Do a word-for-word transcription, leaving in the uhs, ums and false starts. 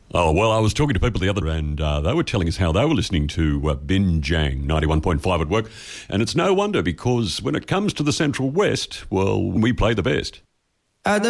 Oh, well, I was talking to people the other day and uh, they were telling us how they were listening to uh, Binjang ninety-one point five at work. And it's no wonder because when it comes to the Central West, well, we play the best. Uh, the